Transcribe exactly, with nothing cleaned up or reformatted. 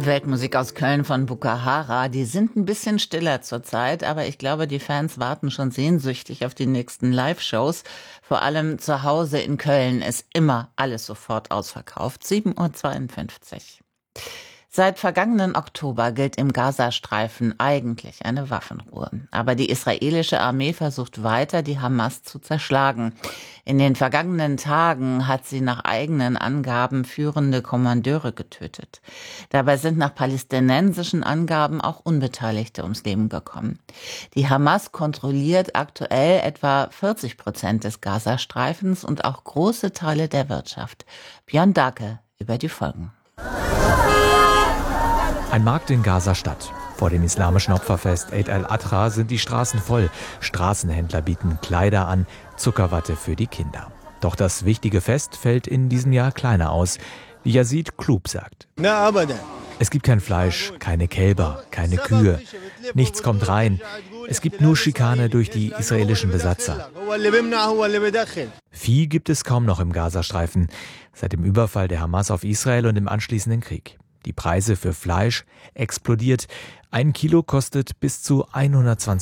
Weltmusik aus Köln von Bukahara. Die sind ein bisschen stiller zurzeit, aber ich glaube, die Fans warten schon sehnsüchtig auf die nächsten Live-Shows. Vor allem zu Hause in Köln ist immer alles sofort ausverkauft. sieben Uhr zweiundfünfzig. Seit vergangenen Oktober gilt im Gazastreifen eigentlich eine Waffenruhe. Aber die israelische Armee versucht weiter, die Hamas zu zerschlagen. In den vergangenen Tagen hat sie nach eigenen Angaben führende Kommandeure getötet. Dabei sind nach palästinensischen Angaben auch Unbeteiligte ums Leben gekommen. Die Hamas kontrolliert aktuell etwa vierzig Prozent des Gazastreifens und auch große Teile der Wirtschaft. Björn Dake über die Folgen. Ein Markt in Gaza-Stadt. Vor dem islamischen Opferfest Eid al-Adha sind die Straßen voll. Straßenhändler bieten Kleider an, Zuckerwatte für die Kinder. Doch das wichtige Fest fällt in diesem Jahr kleiner aus, wie Yazid Klub sagt. Es gibt kein Fleisch, keine Kälber, keine Kühe. Nichts kommt rein. Es gibt nur Schikane durch die israelischen Besatzer. Vieh gibt es kaum noch im Gazastreifen, seit dem Überfall der Hamas auf Israel und dem anschließenden Krieg. Die Preise für Fleisch explodiert. Ein Kilo kostet bis zu hundertzwanzig